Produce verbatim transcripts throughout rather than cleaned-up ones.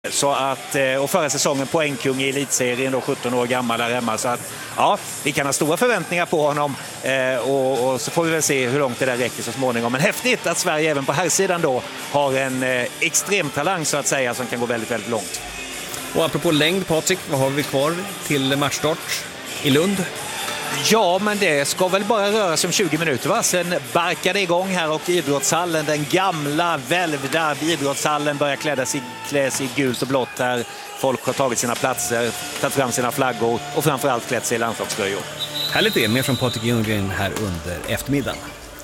Så att, och förra säsongen poängkung i elitserien, då sjutton år gammal där hemma. Så att, ja, vi kan ha stora förväntningar på honom och, och så får vi väl se hur långt det där räcker så småningom. Men häftigt att Sverige även på här sidan då har en extrem talang så att säga som kan gå väldigt, väldigt långt. Och apropå längd, Patrik, vad har vi kvar till matchstart i Lund? Ja, men det ska väl bara röra sig om tjugo minuter, va? Sen barkar det igång här och idrottshallen, den gamla välvda idrottshallen börjar klädas i, kläs i gult och blått här. Folk har tagit sina platser, tagit fram sina flaggor och framförallt klätt sig i landslagströjor. Härligt det, mer från Patrik Ljunggren här under eftermiddagen.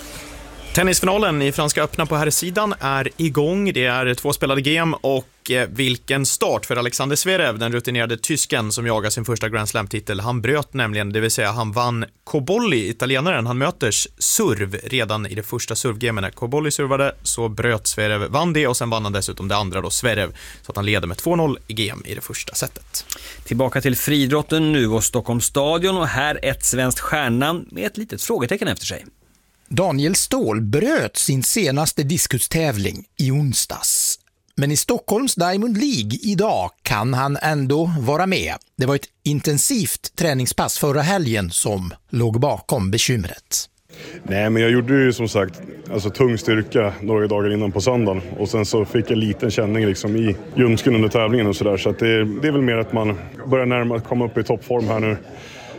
Tennisfinalen i Franska öppna på här sidan är igång. Det är två spelade game och vilken start för Alexander Zverev, den rutinerade tysken som jagar sin första Grand Slam-titel. Han bröt nämligen, det vill säga han vann Cobolli, italienaren. Han möters serv redan i det första servgamen. När Cobolli servade så bröt Zverev, vann det och sen vann han dessutom det andra då, Zverev, så att han leder med två noll i game i det första setet. Tillbaka till friidrotten nu och Stockholms stadion och här ett svenskt stjärnamn med ett litet frågetecken efter sig. Daniel Ståhl bröt sin senaste diskustävling i onsdags. Men i Stockholms Diamond League idag kan han ändå vara med. Det var ett intensivt träningspass förra helgen som låg bakom bekymret. Nej, men jag gjorde ju som sagt alltså, tung styrka några dagar innan på söndagen. Och sen så fick jag en liten känning liksom, i ljumsken under tävlingen och sådär. Så att det, det är väl mer att man börjar närma komma upp i toppform här nu.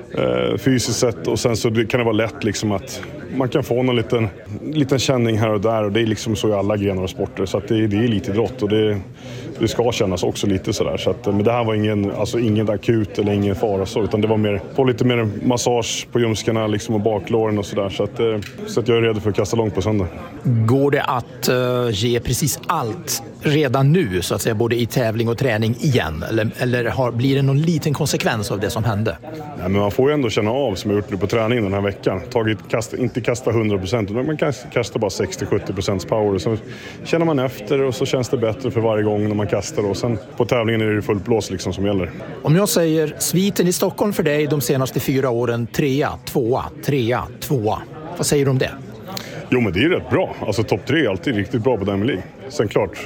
Eh, fysiskt sett och sen så kan det vara lätt liksom att man kan få någon liten, liten känning här och där och det är liksom så i alla grenar och sporter så att det, det är elitidrott och det, det ska kännas också lite sådär så att, men det här var ingen, alltså ingen akut eller ingen fara så utan det var mer, få lite mer massage på ljumskarna liksom och baklåren och sådär så att, så att jag är redo för att kasta långt på söndag. Går det att uh, ge precis allt redan nu så att säga både i tävling och träning igen eller, eller har, blir det någon liten konsekvens av det som hände? Nej, men man får ju ändå känna av som jag gjort nu på träningen den här veckan. Tagit, kasta, inte kasta hundra procent, men man kan kasta bara sextio till sjuttio procent power. Så känner man efter och så känns det bättre för varje gång när man kastar. Och sen på tävlingen är det fullt blås liksom som gäller. Om jag säger sviten i Stockholm för dig de senaste fyra åren, trea, tvåa, trea, tvåa. Vad säger du om det? Jo, men det är rätt bra. Alltså topp tre är alltid riktigt bra på Diamond League. Sen klart,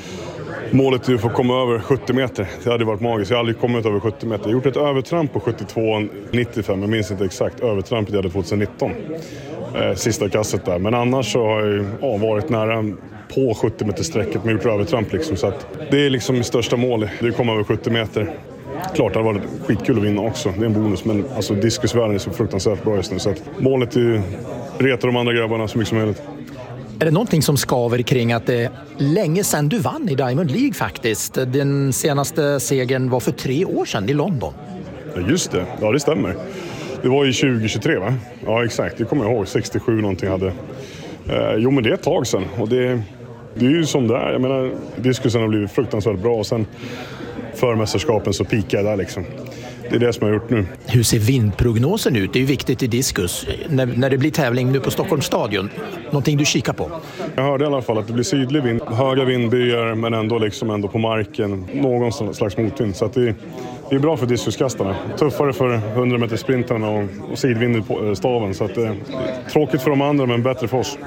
målet är att få komma över sjuttio meter. Det hade varit magiskt. Jag har aldrig kommit över sjuttio meter. Jag har gjort ett övertramp på sjuttiotvå nittiofem. Jag minns inte exakt övertrampet jag hade tjugonitton. Eh, sista kasset där. Men annars så har jag ja, varit nära på sjuttio meter sträcket med gjort övertramp. Liksom. Så att det är liksom mitt största mål. Det är att komma över sjuttio meter. Klart det har varit skitkul att vinna också. Det är en bonus. Men alltså, diskusvärlden är så fruktansvärt bra just nu. Så att målet är ju reta de andra grabbarna så mycket som möjligt. Är det någonting som skaver kring att det är länge sedan du vann i Diamond League faktiskt? Den senaste segern var för tre år sedan i London. Ja, just det. Ja, det stämmer. Det var ju tjugo tjugotre, va? Ja, exakt. Det kommer jag ihåg. sextiosju någonting hade. Eh, jo, men det är ett tag sedan. Och det, det är ju som det är. Jag menar, diskusen har blivit fruktansvärt bra. Och sen för mästerskapen så pikar jag där liksom. Det är det som jag har gjort nu. Hur ser vindprognosen ut? Det är ju viktigt i diskus. När, när det blir tävling nu på Stockholms stadion. Någonting du kikar på? Jag hörde i alla fall att det blir sydlig vind. Höga vindbyar men ändå, liksom ändå på marken. Någon slags motvind. Så att det, det är bra för diskuskastarna. Tuffare för hundra meter sprintarna och, och sidvind i staven. Så att det är tråkigt för de andra men bättre för oss.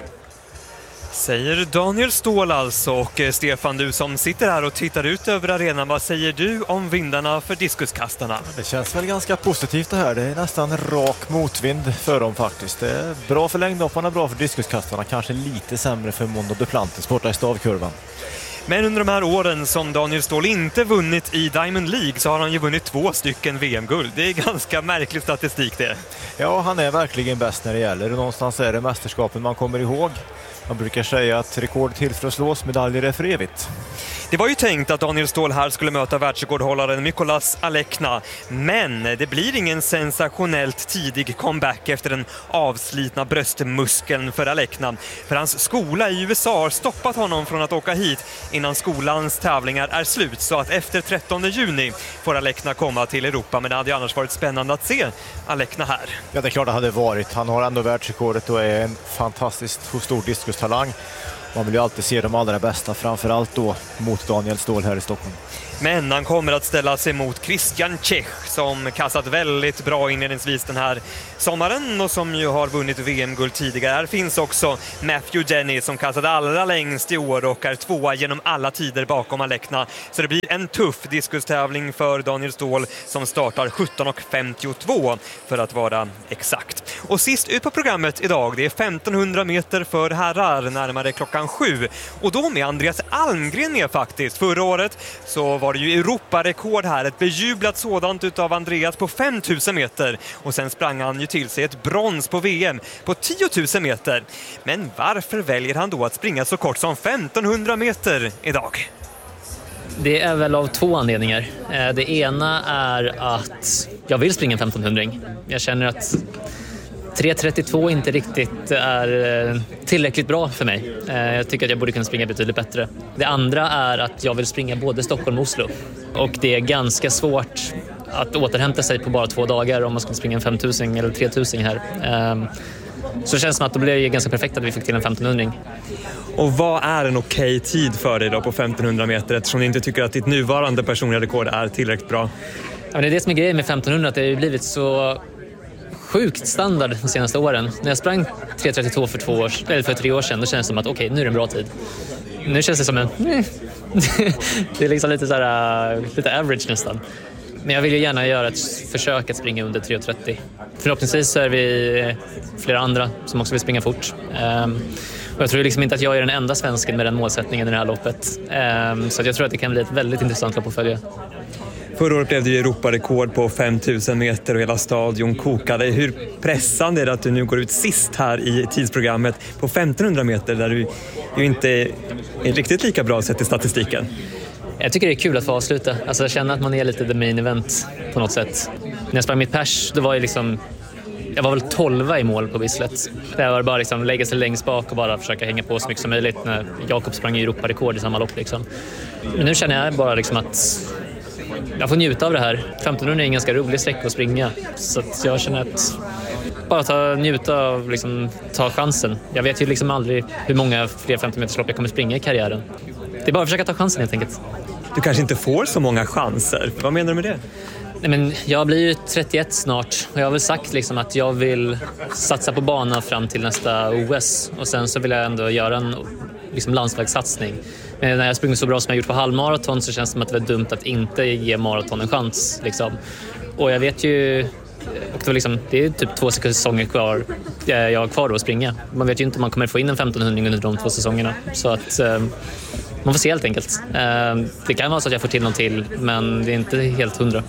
Säger Daniel Ståhl alltså. Och Stefan, du som sitter här och tittar ut över arenan, vad säger du om vindarna för diskuskastarna? Det känns väl ganska positivt det här. Det är nästan rak motvind för dem faktiskt. Det är bra för längdhopparna, bra för diskuskastarna. Kanske lite sämre för Mondo Duplantis borta i stavkurvan. Men under de här åren som Daniel Ståhl inte vunnit i Diamond League så har han ju vunnit två stycken V M-guld. Det är ganska märklig statistik det. Ja, han är verkligen bäst när det gäller. Någonstans är det mästerskapen man kommer ihåg. Man brukar säga att rekord till för att slås, medaljer är för evigt. Det var ju tänkt att Daniel Ståhl här skulle möta världsrekordhållaren Mykolas Alekna. Men det blir ingen sensationellt tidig comeback efter den avslitna bröstmuskeln för Alekna. För hans skola i U S A har stoppat honom från att åka hit innan skolans tävlingar är slut. Så att efter trettonde juni får Alekna komma till Europa. Men det hade ju annars varit spännande att se Alekna här. Ja, det är klart det hade varit. Han har ändå världsrekordet och är en fantastiskt stor diskustalang. man vill ju alltid se de allra bästa, framförallt då mot Daniel Ståhl här i Stockholm. Men han kommer att ställa sig mot Christian Czech som kastat väldigt bra inledningsvis den här sommaren och som ju har vunnit V M-guld tidigare. Här finns också Matthew Denny som kastat allra längst i år och är tvåa genom alla tider bakom Alekna. Så det blir en tuff diskustävling för Daniel Ståhl som startar sjutton femtiotvå för att vara exakt. Och sist ut på programmet idag, det är femtonhundra meter för herrar närmare klockan sju. Och då med Andreas Almgren med faktiskt. Förra året så var det ju Europarekord här, ett bejublat sådant utav Andreas på fem tusen meter. Och sen sprang han ju till sig ett brons på V M på tio tusen meter. Men varför väljer han då att springa så kort som femtonhundra meter idag? Det är väl av två anledningar. Det ena är att jag vill springa en femtonhundra. Jag känner att tre trettiotvå inte riktigt är tillräckligt bra för mig. Jag tycker att jag borde kunna springa betydligt bättre. Det andra är att jag vill springa både Stockholm och Oslo. Och det är ganska svårt att återhämta sig på bara två dagar om man ska springa en femtusen eller tre tusen här. Så det känns som att det blir ganska perfekt att vi fick till en femtonhundra. Och vad är en okej tid för dig då på femtonhundra meter eftersom du inte tycker att ditt nuvarande personliga rekord är tillräckligt bra? Ja, det är det som är grejen med femtonhundra, att det har blivit så sjukt standard de senaste åren. När jag sprang tre trettiotvå för, två år, eller för tre år sedan, då kändes det som att okej, okay, nu är det en bra tid. Nu känns det som en... det är liksom lite, så här, lite average nästan. Men jag vill ju gärna göra ett försök att springa under tre trettio. Förhoppningsvis så är vi flera andra som också vill springa fort. Och jag tror liksom inte att jag är den enda svensken med den målsättningen i det här loppet. Så jag tror att det kan bli ett väldigt intressant lopp att följa. Förra året blev det ju Europarekord på fem tusen meter och hela stadion kokade. Hur pressande är det att du nu går ut sist här i tidsprogrammet på femtonhundra meter där du ju inte är riktigt lika bra sett i statistiken? Jag tycker det är kul att få avsluta. Alltså jag känner att man är lite the main event på något sätt. När jag sprang mitt pers, då var jag liksom... Jag var väl tolva i mål på Bislett. Det var bara liksom lägga sig längst bak och bara försöka hänga på så mycket som möjligt när Jakob sprang i Europarekord i samma lopp liksom. Men nu känner jag bara liksom att jag får njuta av det här. femtonhundra är en ganska rolig sträcka att springa. Så att jag känner att bara ta, njuta av liksom, ta chansen. Jag vet ju liksom aldrig hur många fler femton meterslopp jag kommer springa i karriären. Det är bara att försöka ta chansen helt enkelt. Du kanske inte får så många chanser. Vad menar du med det? Nej, men jag blir ju trettioett snart och jag har väl sagt liksom att jag vill satsa på bana fram till nästa O S och sen så vill jag ändå göra en liksom, landsvägssatsning. Men när jag springer så bra som jag gjort på halvmaraton så känns det som att det var dumt att inte ge maraton en chans. Liksom. Och jag vet ju, och det, var liksom, det är typ två säsonger kvar, jag har kvar då att springa. Man vet ju inte om man kommer få in en femtonhundra under de två säsongerna. Så att eh, man får se helt enkelt. Eh, det kan vara så att jag får till någon till, men det är inte helt hundra.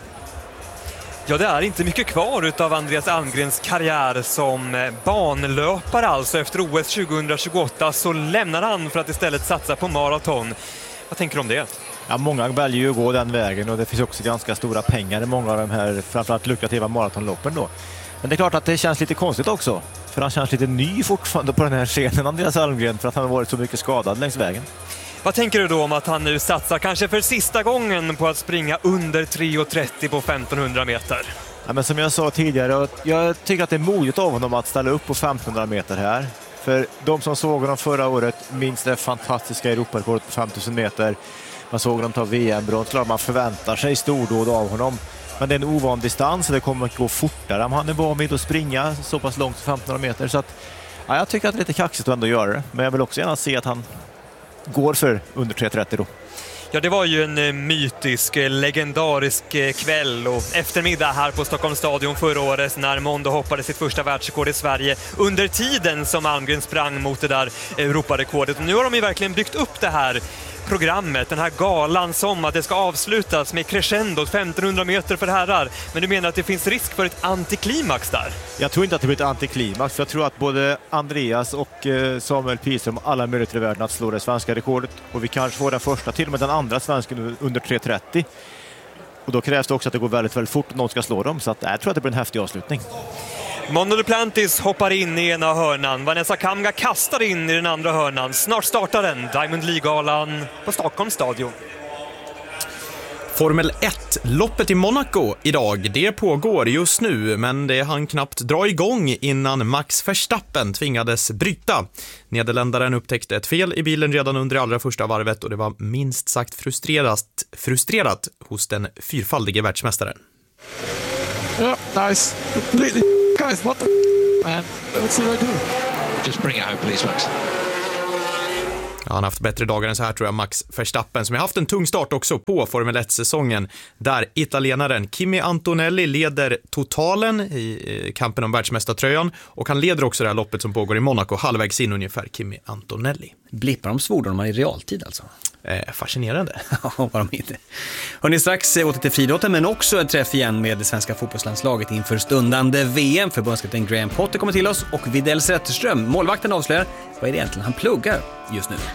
Ja, det är inte mycket kvar utav Andreas Almgrens karriär som banlöpare alltså. Efter O S tjugohundratjugoåtta så lämnar han för att istället satsa på maraton. Vad tänker du om det? Ja, många väljer ju att gå den vägen och det finns också ganska stora pengar i många av de här framförallt lukrativa maratonloppen då. Men det är klart att det känns lite konstigt också. För han känns lite ny fortfarande på den här scenen, Andreas Almgren, för att han har varit så mycket skadad längs vägen. Vad tänker du då om att han nu satsar kanske för sista gången på att springa under tre trettio på femtonhundra meter? Ja, men som jag sa tidigare, jag tycker att det är modigt av honom att ställa upp på femtonhundra meter här. För de som såg honom förra året minns det fantastiska Europarekordet på femtusen meter. Man såg honom ta V M-brons, man förväntar sig stordåd av honom. Men det är en ovan distans och det kommer att gå fortare om han är van vid att springa så pass långt som femtonhundra meter. Så att, ja, jag tycker att det är lite kaxigt att ändå göra det. Men jag vill också gärna se att han går för under tre trettio då. Ja, det var ju en mytisk, legendarisk kväll och eftermiddag här på Stockholms stadion förra året när Mondo hoppade sitt första världsrekord i Sverige under tiden som Almgren sprang mot det där Europarekordet. Och nu har de ju verkligen byggt upp det här programmet, den här galan som att det ska avslutas med crescendo femtonhundra meter för herrar. Men du menar att det finns risk för ett antiklimax där? Jag tror inte att det blir ett antiklimax, för jag tror att både Andreas och Samuel Pihlström har alla möjligheter i världen att slå det svenska rekordet. Och vi kanske får den första, till och med den andra svensken under tre trettio. Och då krävs det också att det går väldigt, väldigt fort om någon ska slå dem. Så att, jag tror att det blir en häftig avslutning. Mondo Duplantis hoppar in i ena hörnan. Vanessa Kamga kastar in i den andra hörnan. Snart startar den Diamond League-galan på Stockholms stadion. Formel ett-loppet i Monaco idag, det pågår just nu, men det hann knappt dra igång innan Max Verstappen tvingades bryta. Nederländaren upptäckte ett fel i bilen redan under det allra första varvet och det var minst sagt frustrerat, frustrerat hos den fyrfaldige världsmästaren. Yeah, nice. Completely, guys, what the man? What should I do? Just bring it home, please, Max. Ja, han har haft bättre dagar än så här tror jag, Max Verstappen, som har haft en tung start också på Formel ett-säsongen, där italienaren Kimi Antonelli leder totalen i kampen om världsmästartröjan, och han leder också det här loppet som pågår i Monaco, halvvägs in ungefär, Kimi Antonelli. Blippar de svordomar i realtid alltså? Eh, fascinerande. Ja, vad de inte. Hörrni, strax åter till friidrotten, men också en träff igen med det svenska fotbollslandslaget inför stundande V M. Förbundskapten Graham Potter kommer till oss och Widell Zetterström, målvakten, avslöjar vad är det egentligen han pluggar just nu.